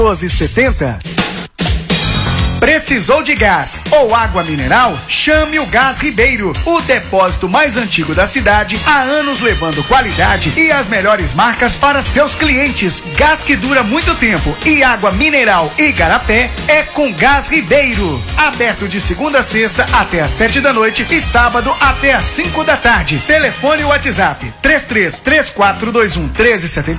1270. Precisou de gás ou água mineral? Chame o Gás Ribeiro, o depósito mais antigo da cidade, há anos levando qualidade e as melhores marcas para seus clientes. Gás que dura muito tempo e água mineral e garapé é com Gás Ribeiro. Aberto de segunda a sexta até às 7 da noite e sábado até às 5 da tarde. Telefone e WhatsApp 3334211373